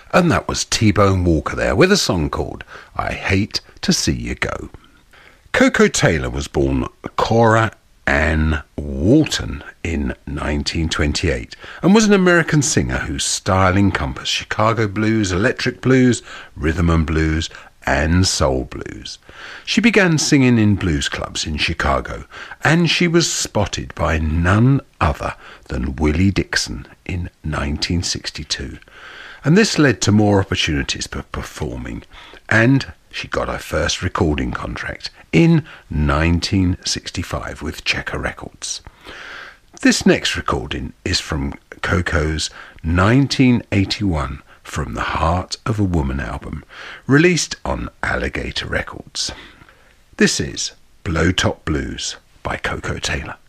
And that was T-Bone Walker there with a song called I Hate to See You Go. Koko Taylor was born Cora Ann Walton in 1928 and was an American singer whose style encompassed Chicago blues, electric blues, rhythm and blues, and soul blues. She began singing in blues clubs in Chicago, and she was spotted by none other than Willie Dixon in 1962. And this led to more opportunities for performing, and she got her first recording contract in 1965 with Checker Records. This next recording is from Koko's 1981 From the Heart of a Woman album, released on Alligator Records. This is Blow Top Blues by Koko Taylor.